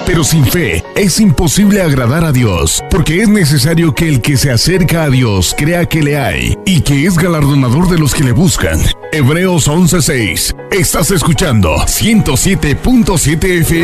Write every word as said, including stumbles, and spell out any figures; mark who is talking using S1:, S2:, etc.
S1: Pero sin fe es imposible agradar a Dios, porque es necesario que el que se acerca a Dios crea que le hay y que es galardonador de los que le buscan. Hebreos once seis. Estás escuchando ciento siete punto siete F M.